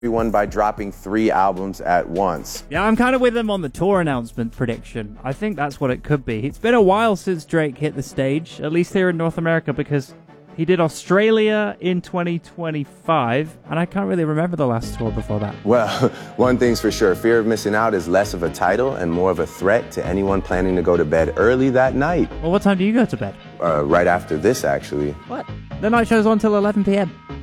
everyone by dropping 3 albums at once. Yeah, I'm kind of with him on the tour announcement prediction. I think that's what it could be. It's been a while since Drake hit the stage, at least here in North America, because he did Australia in 2025, and I can't really remember the last tour before that. Well, one thing's for sure, fear of missing out is less of a title and more of a threat to anyone planning to go to bed early that night. Well, what time do you go to bed? Right after this, actually. What? The night show's on till 11 p.m.